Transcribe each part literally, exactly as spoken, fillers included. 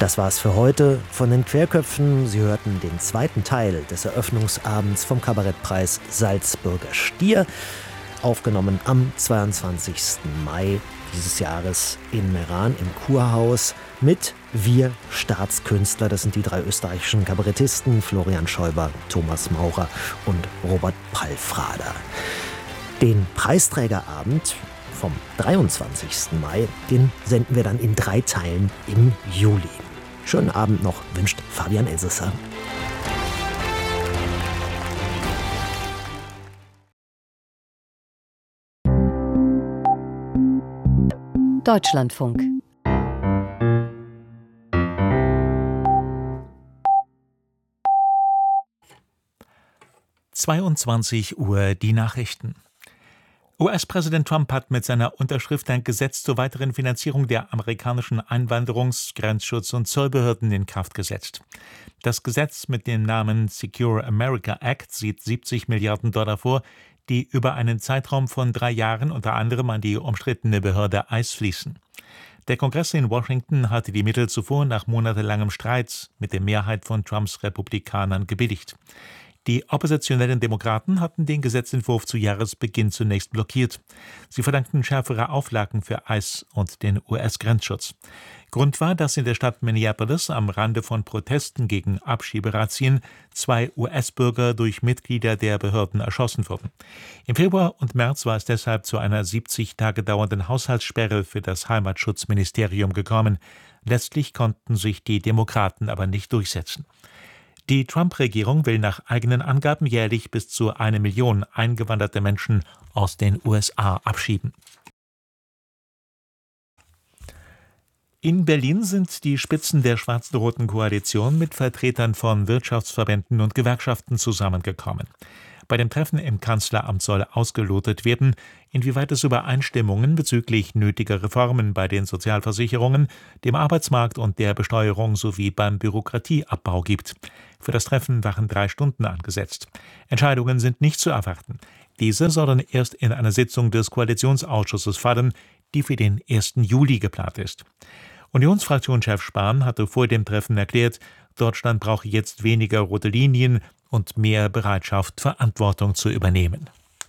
Das war's für heute von den Querköpfen. Sie hörten den zweiten Teil des Eröffnungsabends vom Kabarettpreis Salzburger Stier, aufgenommen am zweiundzwanzigsten Mai dieses Jahres in Meran im Kurhaus mit Wir Staatskünstler. Das sind die drei österreichischen Kabarettisten Florian Schäuber, Thomas Maurer und Robert Palfrader. Den Preisträgerabend vom dreiundzwanzigsten Mai, den senden wir dann in drei Teilen im Juli. Schönen Abend noch, wünscht Fabian Elsesser. Deutschlandfunk. zweiundzwanzig Uhr die Nachrichten. U S-Präsident Trump hat mit seiner Unterschrift ein Gesetz zur weiteren Finanzierung der amerikanischen Einwanderungs-, Grenzschutz- und Zollbehörden in Kraft gesetzt. Das Gesetz mit dem Namen Secure America Act sieht siebzig Milliarden Dollar vor, die über einen Zeitraum von drei Jahren unter anderem an die umstrittene Behörde I C E fließen. Der Kongress in Washington hatte die Mittel zuvor nach monatelangem Streit mit der Mehrheit von Trumps Republikanern gebilligt. Die oppositionellen Demokraten hatten den Gesetzentwurf zu Jahresbeginn zunächst blockiert. Sie verlangten schärfere Auflagen für ICE und den U S-Grenzschutz. Grund war, dass in der Stadt Minneapolis am Rande von Protesten gegen Abschieberazzien zwei U S-Bürger durch Mitglieder der Behörden erschossen wurden. Im Februar und März war es deshalb zu einer siebzig Tage dauernden Haushaltssperre für das Heimatschutzministerium gekommen. Letztlich konnten sich die Demokraten aber nicht durchsetzen. Die Trump-Regierung will nach eigenen Angaben jährlich bis zu eine Million eingewanderte Menschen aus den U S A abschieben. In Berlin sind die Spitzen der schwarz-roten Koalition mit Vertretern von Wirtschaftsverbänden und Gewerkschaften zusammengekommen. Bei dem Treffen im Kanzleramt soll ausgelotet werden, inwieweit es Übereinstimmungen bezüglich nötiger Reformen bei den Sozialversicherungen, dem Arbeitsmarkt und der Besteuerung sowie beim Bürokratieabbau gibt. Für das Treffen waren drei Stunden angesetzt. Entscheidungen sind nicht zu erwarten. Diese sollen erst in einer Sitzung des Koalitionsausschusses fallen, die für den ersten Juli geplant ist. Unionsfraktionschef Spahn hatte vor dem Treffen erklärt, Deutschland brauche jetzt weniger rote Linien und mehr Bereitschaft, Verantwortung zu übernehmen.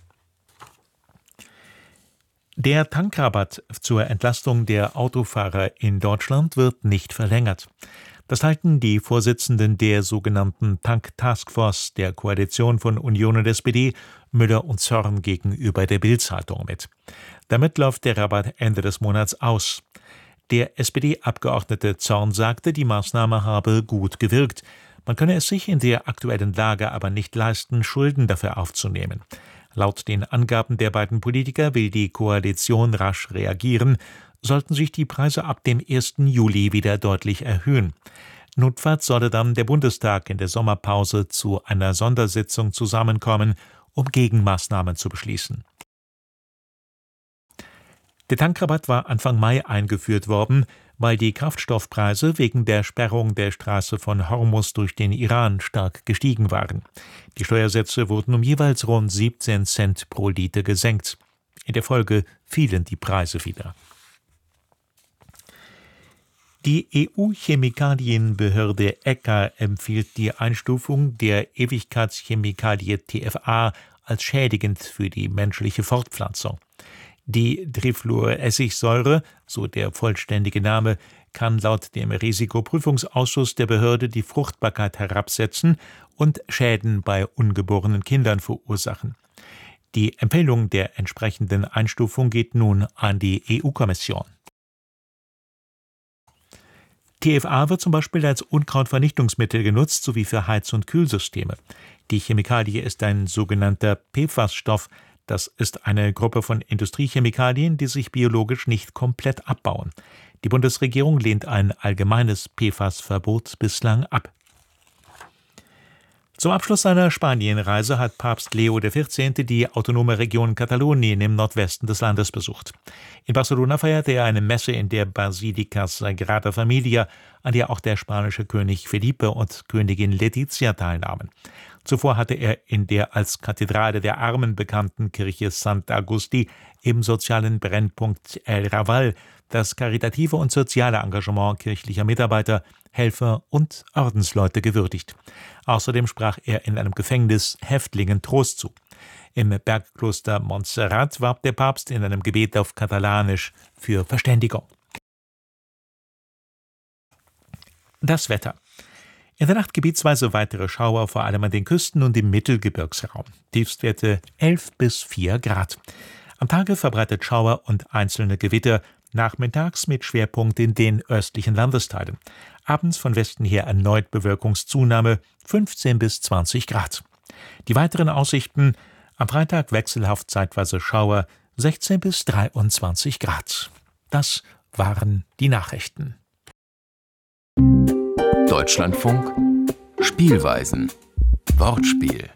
Der Tankrabatt zur Entlastung der Autofahrer in Deutschland wird nicht verlängert. Das halten die Vorsitzenden der sogenannten Tank-Taskforce der Koalition von Union und S P D, Müller und Zorn, gegenüber der Bild-Zeitung mit. Damit läuft der Rabatt Ende des Monats aus. Der S P D-Abgeordnete Zorn sagte, die Maßnahme habe gut gewirkt. Man könne es sich in der aktuellen Lage aber nicht leisten, Schulden dafür aufzunehmen. Laut den Angaben der beiden Politiker will die Koalition rasch reagieren, sollten sich die Preise ab dem ersten Juli wieder deutlich erhöhen. Notfalls solle dann der Bundestag in der Sommerpause zu einer Sondersitzung zusammenkommen, um Gegenmaßnahmen zu beschließen. Der Tankrabatt war Anfang Mai eingeführt worden, weil die Kraftstoffpreise wegen der Sperrung der Straße von Hormuz durch den Iran stark gestiegen waren. Die Steuersätze wurden um jeweils rund siebzehn Cent pro Liter gesenkt. In der Folge fielen die Preise wieder. Die E U-Chemikalienbehörde E C A empfiehlt die Einstufung der Ewigkeitschemikalie T F A als schädigend für die menschliche Fortpflanzung. Die Trifluoressigsäure, so der vollständige Name, kann laut dem Risikoprüfungsausschuss der Behörde die Fruchtbarkeit herabsetzen und Schäden bei ungeborenen Kindern verursachen. Die Empfehlung der entsprechenden Einstufung geht nun an die E U-Kommission. T F A wird zum Beispiel als Unkrautvernichtungsmittel genutzt sowie für Heiz- und Kühlsysteme. Die Chemikalie ist ein sogenannter P F A S-Stoff. Das ist eine Gruppe von Industriechemikalien, die sich biologisch nicht komplett abbauen. Die Bundesregierung lehnt ein allgemeines P F A S-Verbot bislang ab. Zum Abschluss seiner Spanienreise hat Papst Leo der vierzehnte. Die autonome Region Katalonien im Nordwesten des Landes besucht. In Barcelona feierte er eine Messe in der Basilika Sagrada Familia, an der auch der spanische König Felipe und Königin Letizia teilnahmen. Zuvor hatte er in der als Kathedrale der Armen bekannten Kirche Sant Agustí im sozialen Brennpunkt El Raval das karitative und soziale Engagement kirchlicher Mitarbeiter, Helfer und Ordensleute gewürdigt. Außerdem sprach er in einem Gefängnis Häftlingen Trost zu. Im Bergkloster Montserrat warb der Papst in einem Gebet auf Katalanisch für Verständigung. Das Wetter. In der Nacht gebietsweise weitere Schauer, vor allem an den Küsten und im Mittelgebirgsraum. Tiefstwerte elf bis vier Grad. Am Tage verbreitet Schauer und einzelne Gewitter, nachmittags mit Schwerpunkt in den östlichen Landesteilen. Abends von Westen her erneut Bewölkungszunahme, fünfzehn bis zwanzig Grad. Die weiteren Aussichten: am Freitag wechselhaft zeitweise Schauer, sechzehn bis dreiundzwanzig Grad. Das waren die Nachrichten. Deutschlandfunk Spielweisen. Wortspiel.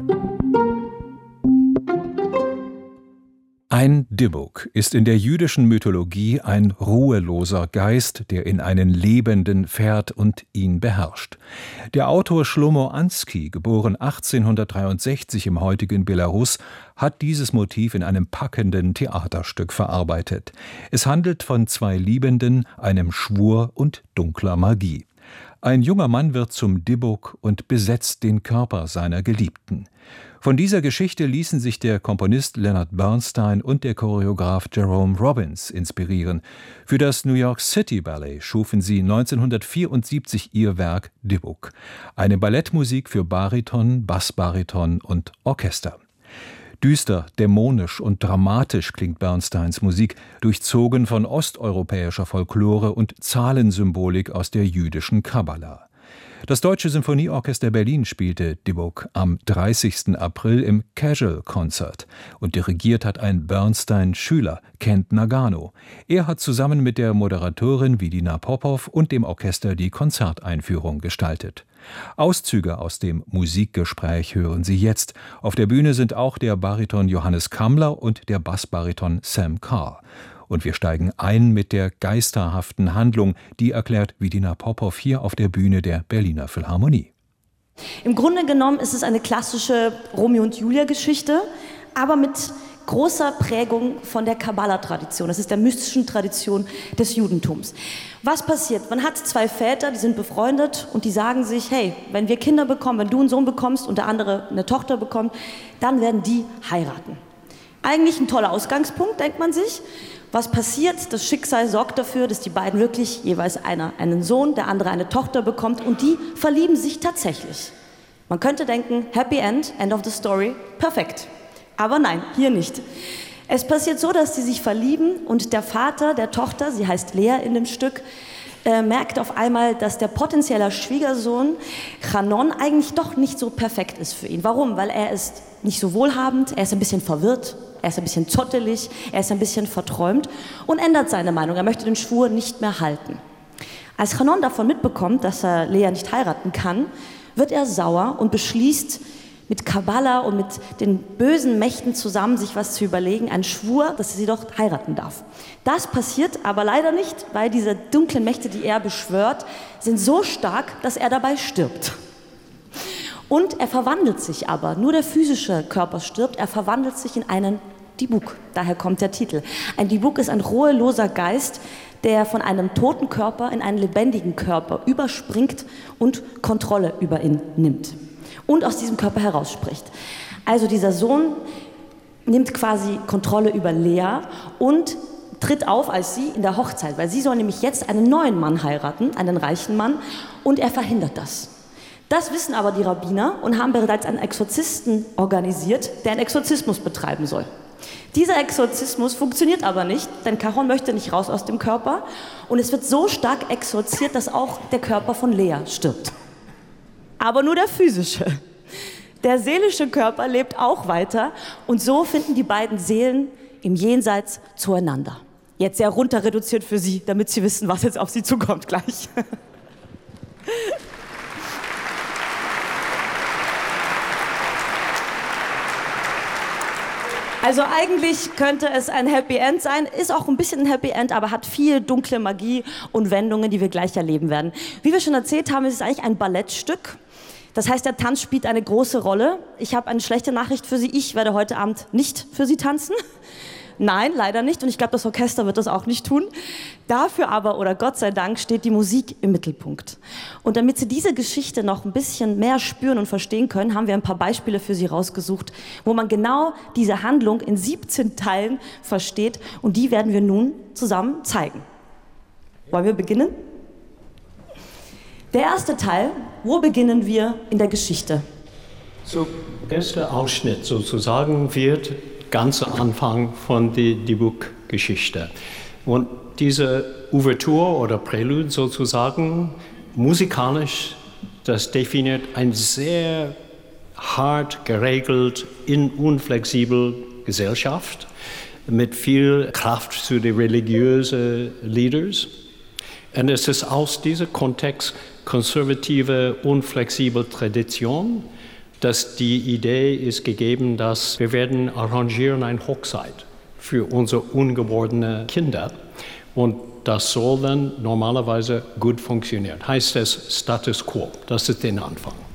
Ein Dybbuk ist in der jüdischen Mythologie ein ruheloser Geist, der in einen Lebenden fährt und ihn beherrscht. Der Autor Shlomo Ansky, geboren achtzehnhundertdreiundsechzig im heutigen Belarus, hat dieses Motiv in einem packenden Theaterstück verarbeitet. Es handelt von zwei Liebenden, einem Schwur und dunkler Magie. Ein junger Mann wird zum Dybbuk und besetzt den Körper seiner Geliebten. Von dieser Geschichte ließen sich der Komponist Leonard Bernstein und der Choreograf Jerome Robbins inspirieren. Für das New York City Ballet schufen sie neunzehnhundertvierundsiebzig ihr Werk Dybbuk, eine Ballettmusik für Bariton, Bassbariton und Orchester. Düster, dämonisch und dramatisch klingt Bernsteins Musik, durchzogen von osteuropäischer Folklore und Zahlensymbolik aus der jüdischen Kabbala. Das Deutsche Symphonieorchester Berlin spielte Dybbuk am dreißigsten April im Casual Concert und dirigiert hat ein Bernstein-Schüler, Kent Nagano. Er hat zusammen mit der Moderatorin Vidina Popov und dem Orchester die Konzerteinführung gestaltet. Auszüge aus dem Musikgespräch hören Sie jetzt. Auf der Bühne sind auch der Bariton Johannes Kammler und der Bassbariton Sam Carr. Und wir steigen ein mit der geisterhaften Handlung, die erklärt Vidina Popov hier auf der Bühne der Berliner Philharmonie. Im Grunde genommen ist es eine klassische Romeo und Julia-Geschichte, aber mit großer Prägung von der Kabbala-Tradition. Das ist der mystischen Tradition des Judentums. Was passiert? Man hat zwei Väter, die sind befreundet und die sagen sich, hey, wenn wir Kinder bekommen, wenn du einen Sohn bekommst und der andere eine Tochter bekommt, dann werden die heiraten. Eigentlich ein toller Ausgangspunkt, denkt man sich. Was passiert? Das Schicksal sorgt dafür, dass die beiden wirklich jeweils einer einen Sohn, der andere eine Tochter bekommt und die verlieben sich tatsächlich. Man könnte denken, Happy End, End of the Story, perfekt. Aber nein, hier nicht. Es passiert so, dass sie sich verlieben und der Vater der Tochter, sie heißt Lea in dem Stück, äh, merkt auf einmal, dass der potenzielle Schwiegersohn Chanon eigentlich doch nicht so perfekt ist für ihn. Warum? Weil er ist nicht so wohlhabend, er ist ein bisschen verwirrt, er ist ein bisschen zottelig, er ist ein bisschen verträumt und ändert seine Meinung. Er möchte den Schwur nicht mehr halten. Als Chanon davon mitbekommt, dass er Lea nicht heiraten kann, wird er sauer und beschließt, mit Kabbala und mit den bösen Mächten zusammen sich was zu überlegen, einen Schwur, dass er sie doch heiraten darf. Das passiert aber leider nicht, weil diese dunklen Mächte, die er beschwört, sind so stark, dass er dabei stirbt. Und er verwandelt sich aber, nur der physische Körper stirbt, er verwandelt sich in einen Dybbuk, daher kommt der Titel. Ein Dybbuk ist ein ruheloser Geist, der von einem toten Körper in einen lebendigen Körper überspringt und Kontrolle über ihn nimmt und aus diesem Körper herausspricht. Also dieser Sohn nimmt quasi Kontrolle über Lea und tritt auf als sie in der Hochzeit, weil sie soll nämlich jetzt einen neuen Mann heiraten, einen reichen Mann, und er verhindert das. Das wissen aber die Rabbiner und haben bereits einen Exorzisten organisiert, der einen Exorzismus betreiben soll. Dieser Exorzismus funktioniert aber nicht, denn Charon möchte nicht raus aus dem Körper und es wird so stark exorziert, dass auch der Körper von Lea stirbt. Aber nur der physische. Der seelische Körper lebt auch weiter und so finden die beiden Seelen im Jenseits zueinander. Jetzt sehr runter reduziert für Sie, damit Sie wissen, was jetzt auf Sie zukommt gleich. Also eigentlich könnte es ein Happy End sein, ist auch ein bisschen ein Happy End, aber hat viel dunkle Magie und Wendungen, die wir gleich erleben werden. Wie wir schon erzählt haben, ist es eigentlich ein Ballettstück. Das heißt, der Tanz spielt eine große Rolle. Ich habe eine schlechte Nachricht für Sie, ich werde heute Abend nicht für Sie tanzen, Nein, leider nicht. Und ich glaube, das Orchester wird das auch nicht tun. Dafür aber, oder Gott sei Dank, steht die Musik im Mittelpunkt. Und damit Sie diese Geschichte noch ein bisschen mehr spüren und verstehen können, haben wir ein paar Beispiele für Sie rausgesucht, wo man genau diese Handlung in siebzehn Teilen versteht. Und die werden wir nun zusammen zeigen. Wollen wir beginnen? Der erste Teil, wo beginnen wir in der Geschichte? So, der erste Ausschnitt sozusagen wird ganz am Anfang von der Dybbuk-Geschichte. Und diese Ouverture oder Prälude sozusagen, musikalisch, das definiert eine sehr hart geregelt, unflexibel Gesellschaft mit viel Kraft zu den religiösen Leaders. Und es ist aus diesem Kontext konservative, unflexible Tradition, dass die Idee ist gegeben, dass wir werden arrangieren eine Hochzeit für unsere ungeborenen Kinder und das soll dann normalerweise gut funktionieren. Heißt es Status Quo, das ist der Anfang.